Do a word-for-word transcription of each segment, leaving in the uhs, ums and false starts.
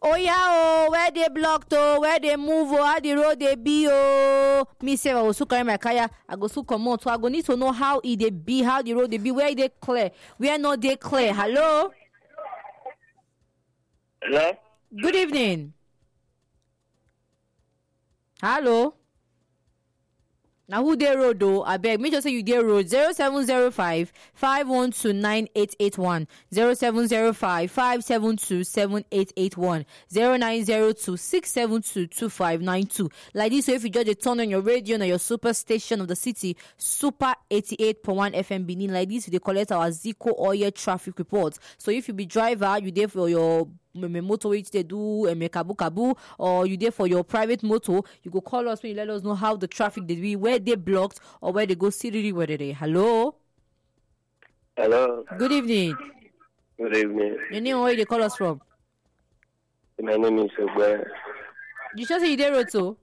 Oh yeah, oh, where they blocked, oh, where they move, oh, how the road they be, oh. Me say I go so carry my car, I go so come out, so I go need to know how it they be, how the road they be, where they clear, where not they clear. Hello. Hello. Good evening. Hello. Now who they road though? I beg me just say you dare road zero seven zero five five one two nine eight eight one zero seven zero five five seven two seven eight eight one zero nine zero two six seven two two five nine two. Like this, so if you just a turn on your radio on your super station of the city, Super eighty-eight point one F M Benin, like this, they collect our Zico oil traffic reports. So if you be driver, you there for your motor which they do and make kabu kabu, or you there for your private motor, you go call us when you let us know how the traffic they be, where they blocked or where they go city where they. Hello. Hello. Good evening. Good evening. Your name, where they call us from? My name is Ogbe. You just say you there road too.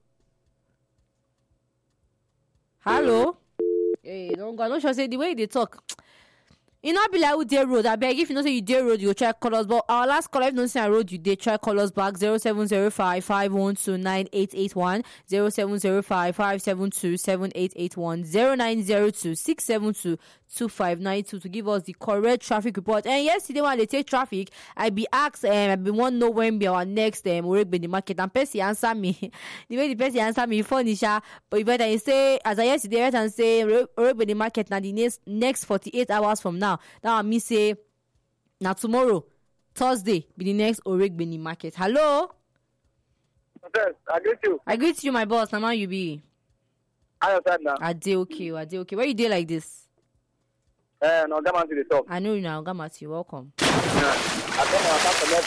Hello. Hey, don't go. No sure say the way they talk. You not be like who dey road. I beg if you know say you dey road, you go try call us. But our last call, if you don't say I road, you dey try call us back zero seven zero five five one two nine eight eight one zero seven zero five five seven two seven eight eight one zero nine zero two six seven two two five nine two to give us the correct traffic report. And yesterday when they take traffic, I be asked, um, I be want to know when be our next um work in the market. And Percy answer me the way the Percy answer me funny sha. But if I say as I yesterday right and say work in the market now the next next forty eight hours from now. That me say now tomorrow, Thursday, be the next Oreg Beni market. Hello? Yes, I greet you. I greet you, my boss. Now you be. I understand now. I did okay. I did okay. Why you did like this? Uh, no, come on to the top. I know you now. Come at you. Welcome. Yeah. I come I come to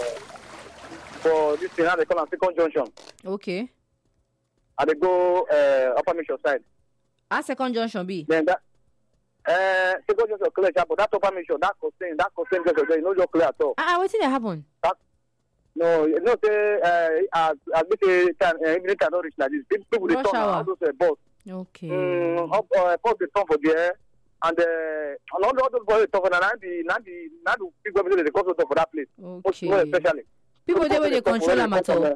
for for this thing. How they call on second junction. Okay. I they go uh, upper mission side. Our second junction be. Then that. Uh, second junction clear, but that upper mission, that costing, that costing just there, no just clear at all. Ah, uh, what did that happen? That, no, you know say uh, as as we say, can uh, even cannot reach like this. People they turn all those uh, bus. Okay. Mm, up, uh, bus they turn for there, and uh, all all those boys turn for now. The now the now the people they come for that place. Okay. Most especially. People they where they control them at all.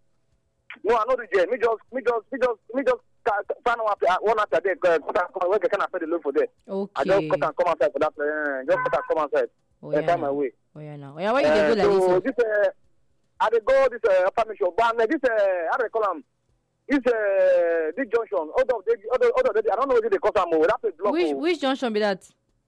No, I know the jail. Me just, me just, me just, me just. One after there, where they can afford the loan for there. Okay. I just cut and come outside for that. Uh, just cut and come outside. Oh, yeah, find my way. Oh yeah, now. Oh, yeah, why you uh, dey go like so this? this uh, I dey go this uh, apartment shop, but uh, this uh, how do they call them? This uh, this junction. Other of the other other I don't know what they call them. That place block. Which which junction be that?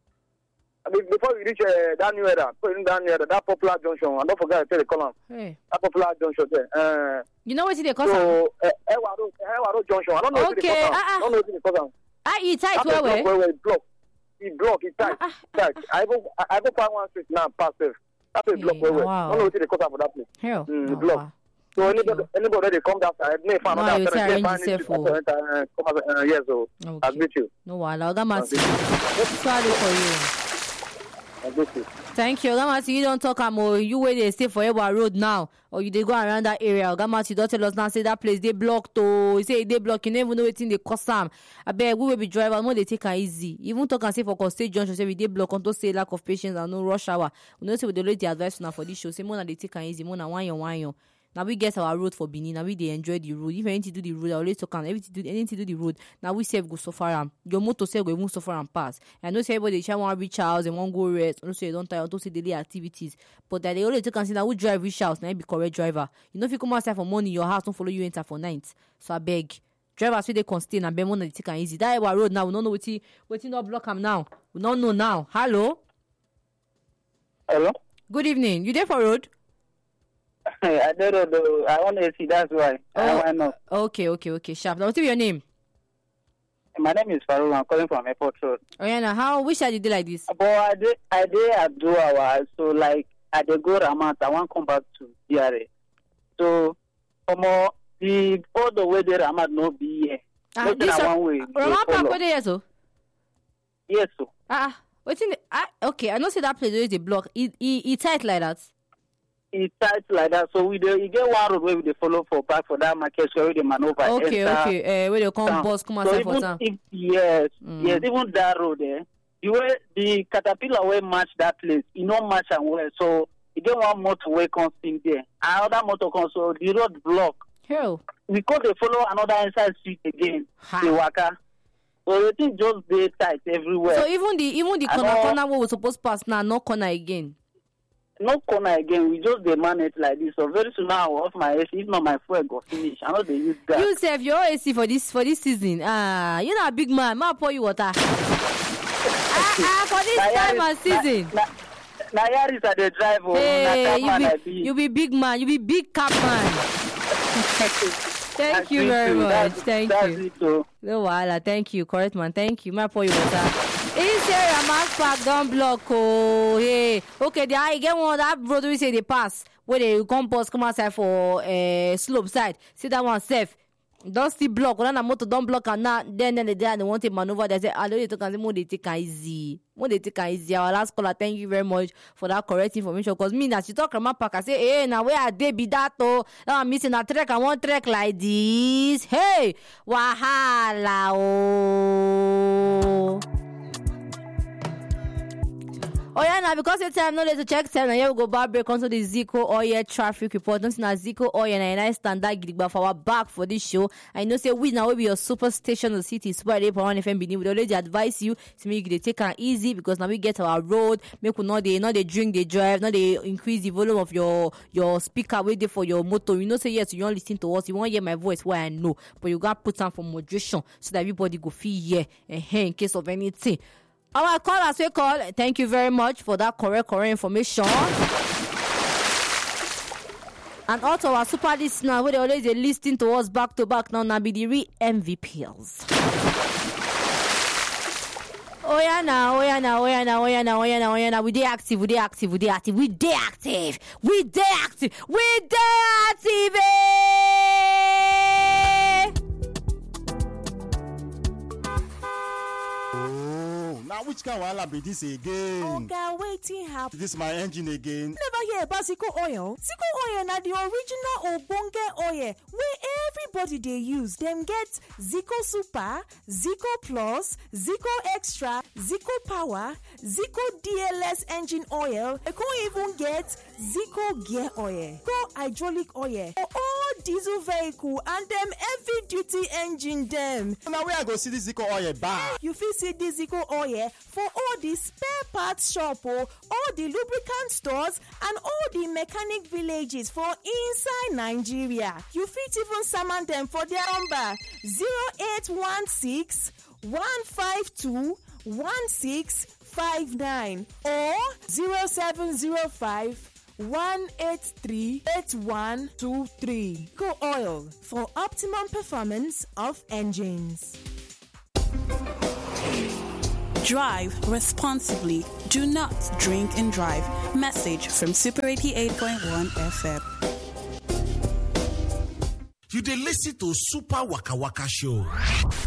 I mean, before we reach uh, that new area, that new area, that popular junction, and don't forget to tell the column. Hey. That popular junction there. Uh, you know what they call them? So, uh, Ewa Road, Ewa Road junction. I don't know okay. what they call them. Uh-uh. I don't know what they call them. Ah, you tight where where where? It block. It block. It tight. Ah, ah, tight. I go I go find one street now past there. That place block where where. I don't know what they call them for that place. Hell. Mm, Oh, block. wow. So anybody anybody they come down side, may find No, another you say arrange find yourself it, for- uh, come out, uh, yes, so Okay. I'll meet you. No, I'll go I'll meet you. Sorry for you. I'll meet you. Thank you. Gamati, you don't talk am you where they stay for Ewa Road now, or you they go around that area. Gamati, don't tell us now. Say that place they blocked. Oh, you say they block. You never know what thing they cost them. I beg we will be driver. No, they take it easy. Even talk and say for Coast Junction, say we they block. Unto say lack of patience and no rush hour. We know say we the advice now for this show. Say more they take it easy. More na one yon one yon. Now we get our road for Benin. Now we they enjoy the road. If anything do the road, I always talk and everything do anything do the road. Now we save go so far am. Your motor say go even so far and pass. I know say everybody they want reach house and want go rest. I know say don't tire. Don't say daily activities. But that they always take and say that we drive reach house. Now you be correct driver. You know if you come outside for money, your house don't follow you enter for night. So I beg. Drivers so they can stay and be more than take and easy. That our road now. We don't know what what not block am now. We don't know now. Hello. Hello. Good evening. You there for road? I don't know. I want to see. That's why. Oh, I know. Okay, okay, okay. Sharp. Now, what's your name? My name is Farouk. I'm calling from Airport Road. Oh yeah, now how wish I did like this? But I did. I did at two hours. So like I did go Ramat. I want to come back to D R A. So, um, the all the way there Ramat no be here. Ah, Not this in a a- one way. Rama Park, where they so? Yes, sir. Ah, what's in the, ah, okay, I know say that place where the block. It, it, it tight like that. It's tight like that. So we do, you get one road where we dey follow for back for that market where they maneuver. Okay, enter okay. Uh, where they come town. bus, come So outside for even town. if, yes, Mm. yes, even that road there, the way the caterpillar will match that place, you know match and well. So he get one motor wey come sing there. Another motor come, so the road block. Hell. We go dey follow another inside street again. Ha. The waka. So the thing just dey tight everywhere. So even the even the I corner know- corner where we supposed pass now, no corner again. No corner again. We just dey manage like this. So very soon now I will off my A C. If not, my fuel go finish. I know they use gas. You save your A C for this for this season. Ah, you not a big man. Ma pour you water. ah, ah, for this Na time Yaris- and season. Na, na, na Yaris I dey drive. Oh, Hey, na you car man I be be. you be big man. You be big cap man. Thank That's you it very too. much. That's, Thank that's you. It too. No wahala. Thank you, correct man. Thank you. Ma pour you water. This area Max Park don't block. Oh, hey. Okay, there I get one that road we say they pass where they come pass come outside for uh, slope side. See that one safe. Don't still block. When a motor don't block and now then then they they want to maneuver. They say, I know they take and more they take it easy. More they take it easy. Our last caller, thank you very much for that correct information. Because me now she talk about park. I say, hey, now where are they be that oh? Now I'm missing a track. I want track like this. Hey, wahala oh. Oh yeah, now because the time no to check time, now here we go back break onto the Zico Oil traffic report. Don't see now Zico Oil and I standard gidigba for our back for this show. I know say we now will be your super station of the city, Super eight point one F M Benin. We already advise you to make you take it easy because now we get our road. Make we not they not they drink, they drive, not they increase the volume of your your speaker waiting for your motor. You know say yes, you don't listen to us, you won't hear my voice where I know, but you gotta put some for moderation so that everybody go feel here and here in case of anything. Our callers we call. Thank you very much for that correct, correct information. And also our super listener, where they always they listening to us back to back now, now be the real M V Ps. Oh yeah now, oh yeah now, oh yeah now, oh yeah now, oh yeah now, oh yeah now. We dey active, we dey active, we dey active, we dey active, we dey active, we dey active. Now which kind of wahala be this again? Oga, wetin happen? This my engine again. Never hear about Zico oil. Zico oil na the original ogbonge oil wey everybody dey use. Dem get Zico Super, Zico Plus, Zico Extra, Zico Power, Zico D L S engine oil. They con even get Zico gear oil, Zico hydraulic oil for all diesel vehicle and dem heavy duty engine dem. Now where I go see this Zico oil back? You fit see this Zico oil for all the spare parts shop, oh, all the lubricant stores and all the mechanic villages for inside Nigeria. You fit even summon them for their number zero eight one six, one five two, one six five nine or zero seven zero five, one eight three, eight one two three. Go Oil for optimum performance of engines. Drive responsibly. Do not drink and drive. Message from Super eighty-eight point one F M. You dey listen to Super Waka Waka Show.